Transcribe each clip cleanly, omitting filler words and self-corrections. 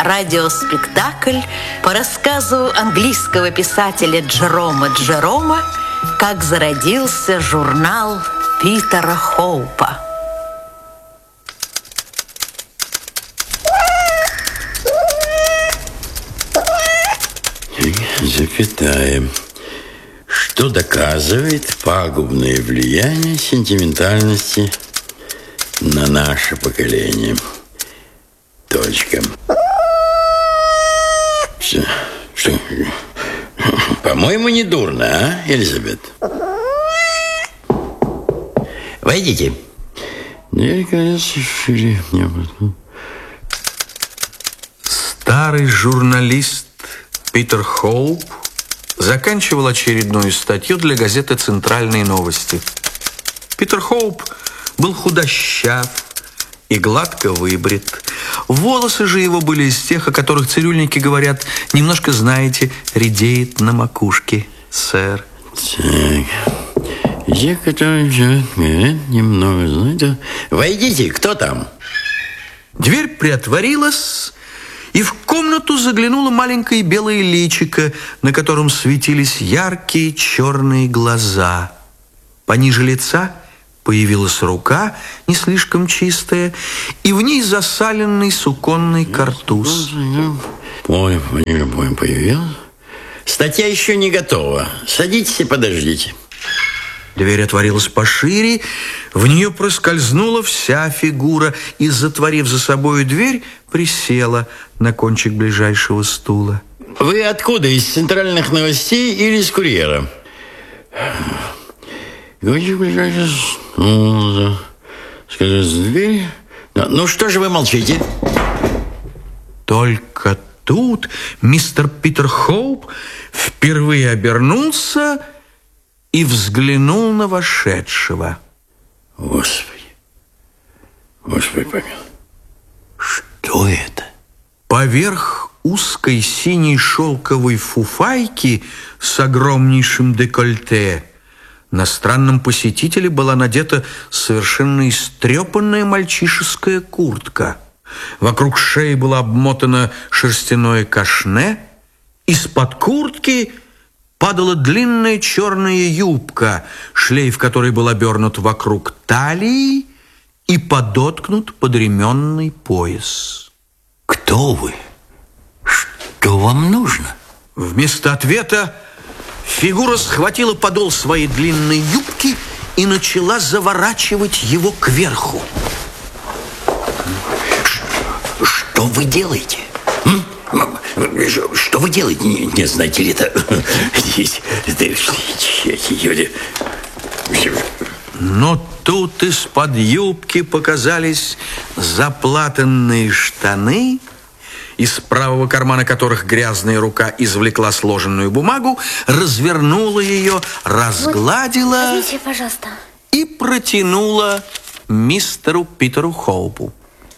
радиоспектакль по рассказу английского писателя Джерома «Как зародился журнал Питера Хоупа». Запятая. Что доказывает пагубное влияние сентиментальности на наше поколение. Точка. Что? По-моему, не дурно, а, Элизабет? Войдите. Дверь, кажется, шире. Старый журналист Питер Хоуп заканчивал очередную статью для газеты «Центральные новости». Питер Хоуп был худощав и гладко выбрит. Волосы же его были из тех, о которых цирюльники говорят, немножко, знаете, редеет на макушке, сэр. Так, я, который говорят, немного, знаете. Войдите, кто там? Дверь приотворилась, и в комнату заглянуло маленькое белое личико, на котором светились яркие черные глаза. Пониже лица появилась рука, не слишком чистая, и в ней засаленный суконный картуз. Понял, появилась. Статья еще не готова. Садитесь и подождите. Дверь отворилась пошире, в нее проскользнула вся фигура и, затворив за собою дверь, присела на кончик ближайшего стула. Вы откуда? Из центральных новостей или из курьера? Кончик ближайшего стула. Скажи, дверь. Ну что же вы молчите? Только тут мистер Питер Хоуп впервые обернулся и взглянул на вошедшего. Господи помилуй. Что это? Поверх узкой синей шелковой фуфайки с огромнейшим декольте на странном посетителе была надета совершенно истрепанная мальчишеская куртка. Вокруг шеи было обмотано шерстяное кашне. Из-под куртки падала длинная черная юбка, шлейф которой был обернут вокруг талии и подоткнут под ременный пояс. Кто вы? Что вам нужно? Вместо ответа фигура схватила подол своей длинной юбки и начала заворачивать его кверху. Что вы делаете? Что вы делаете? Не знаете ли это? Но тут из-под юбки показались заплатанные штаны, из правого кармана которых грязная рука извлекла сложенную бумагу, развернула ее, разгладила, возьмите, пожалуйста, и протянула мистеру Питеру Хоупу.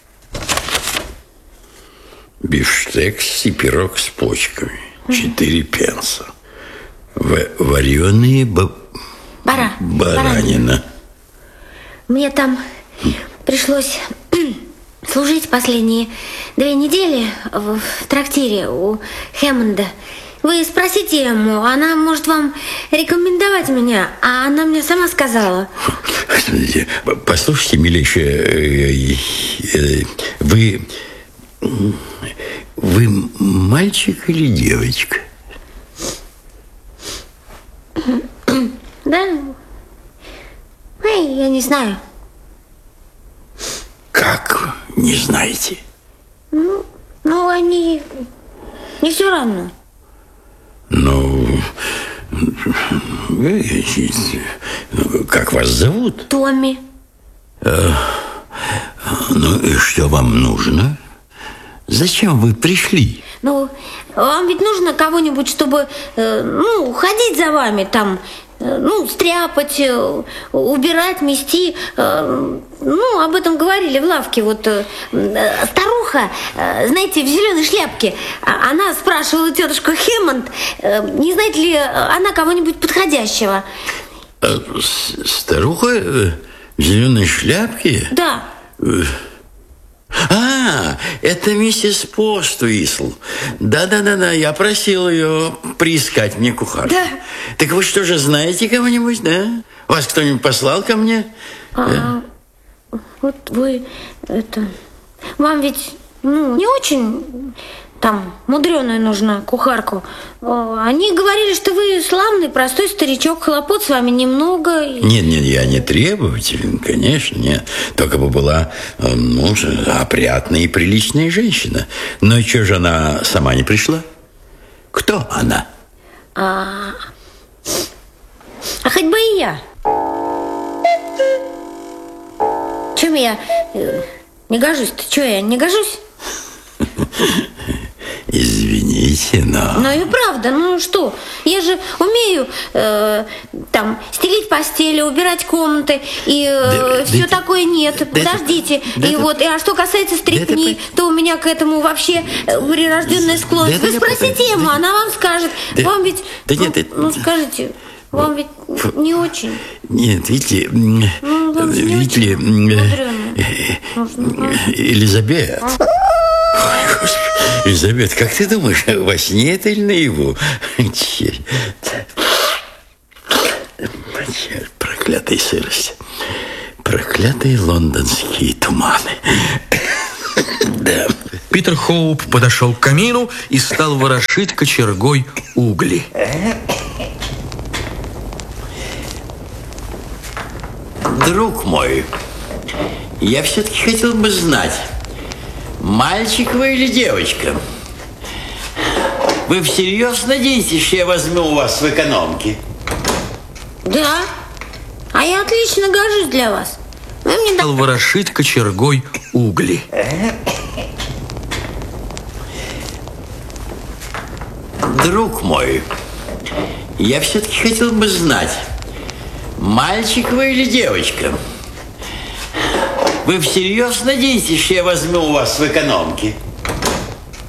Бифштекс и пирог с почками. 4 пенса. Вареные баранина. Мне там пришлось служить последние 2 недели в трактире у Хэммонда. Вы спросите ему, она может вам рекомендовать меня, а она мне сама сказала. Послушайте, милейшая, вы мальчик или девочка? Да? Эй, я не знаю. Как не знаете? Ну, они не все равно. Как вас зовут? Томми. Ну и что вам нужно? Зачем вы пришли? Ну, вам ведь нужно кого-нибудь, чтобы, ходить за вами там, стряпать, убирать, мести. Об этом говорили в лавке. Вот старуха, знаете, в зеленой шляпке, она спрашивала тетушку Хэммонд, не знает ли она кого-нибудь подходящего. Старуха в зеленой шляпке? Да. это миссис Поствисл. Да, я просил ее приискать мне кухарку. Да. Так вы что же, знаете кого-нибудь, да? Вас кто-нибудь послал ко мне? Вот вы, вам ведь, не очень там мудреная нужна кухарку. Они говорили, что вы славный, простой старичок, хлопот с вами немного. Нет, я не требователен, конечно, нет. Только бы была, опрятная и приличная женщина. Но и что же она сама не пришла? Кто она? А хоть бы и я. Чем я не гожусь-то? Чего я не гожусь? Извините, но... Ну и правда, что? Я же умею стелить постели, убирать комнаты и все такое нет. Подождите. А что касается стряпни, то у меня к этому вообще прирожденная склонность. Вы спросите Эмму, она вам скажет. Вам ведь... скажите... Вам ведь не очень. Нет, видите ли, Елизабет. Ой, Господи, Елизабет, как ты думаешь, во сне это или наяву? Проклятая сырость. Проклятые лондонские туманы. Да. Питер Хоуп подошел к камину и стал ворошить кочергой угли. Друг мой, я все-таки хотел бы знать, мальчик вы или девочка? Вы всерьез надеетесь, что я возьму у вас в экономке? Да, а я отлично гожусь для вас. Вы мне стал ворошить кочергой угли. Друг мой, я все-таки хотел бы знать, мальчик вы или девочка? Вы всерьез надеетесь, что я возьму у вас в экономке?